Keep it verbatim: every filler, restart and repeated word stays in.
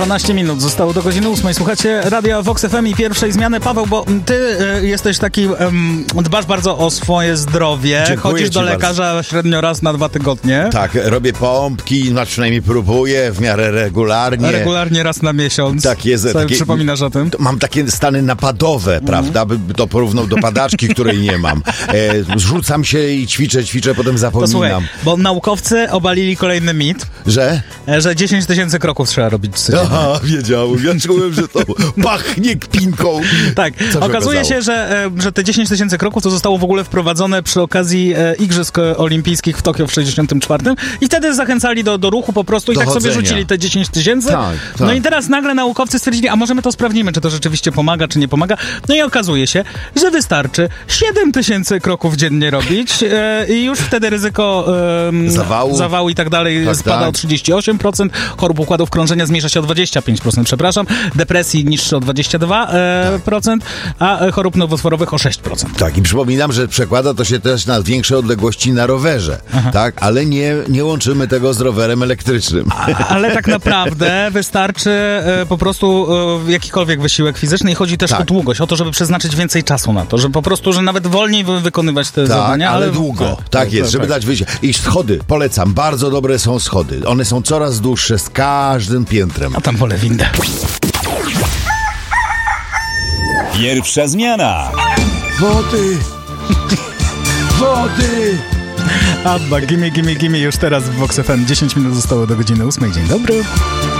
dwanaście minut zostało do godziny ósmej. Słuchacie Radia Vox F M i pierwszej zmiany. Paweł, bo ty y, jesteś taki, um, dbasz bardzo o swoje zdrowie. Dziękuję Chodzisz do ci lekarza bardzo. średnio raz na dwa tygodnie. Tak, robię pompki, no przynajmniej próbuję w miarę regularnie. Regularnie raz na miesiąc. Tak jest. Sobie takie, przypominasz o tym? Mam takie stany napadowe, mm. prawda? By to porównał do padaczki, której nie mam. E, rzucam się i ćwiczę, ćwiczę, potem zapominam. To słuchaj, bo naukowcy obalili kolejny mit, Że? że dziesięć tysięcy kroków trzeba robić codziennie. Aha, wiedziałem. Ja czułem, że to pachnie kpinką. Tak, Co się okazuje okazało? się, że, że te dziesięć tysięcy kroków to zostało w ogóle wprowadzone przy okazji e, Igrzysk Olimpijskich w Tokio w sześćdziesiątym czwartym i wtedy zachęcali do, do ruchu po prostu i Do tak chodzenia. sobie rzucili te dziesięć tysięcy. Tak, tak. No i teraz nagle naukowcy stwierdzili, a może my to sprawdzimy, czy to rzeczywiście pomaga, czy nie pomaga. No i okazuje się, że wystarczy siedem tysięcy kroków dziennie robić e, i już wtedy ryzyko e, Zawału. zawału i tak dalej Tak, spada tak. o trzydzieści osiem procent, chorób układów krążenia zmniejsza się o dwadzieścia pięć procent, przepraszam, depresji niższe o dwadzieścia dwa procent, a chorób nowotworowych o sześć procent. Tak, i przypominam, że przekłada to się też na większe odległości na rowerze, tak? Ale nie, nie łączymy tego z rowerem elektrycznym. A, ale tak naprawdę wystarczy e, po prostu e, jakikolwiek wysiłek fizyczny i chodzi też Tak. o długość, o to, żeby przeznaczyć więcej czasu na to, że po prostu, że nawet wolniej wy, wykonywać te Tak, zadania, ale, ale długo. Tak, jest, żeby dać wyjście. I schody, polecam, bardzo dobre są schody. One są coraz dłuższe z każdym piętrem. A tam wolę windę. Pierwsza zmiana. Wody! Wody! Abba, gimme, gimme, gimme już teraz w Vox F M. dziesięć minut zostało do godziny ósmej. Dzień dobry.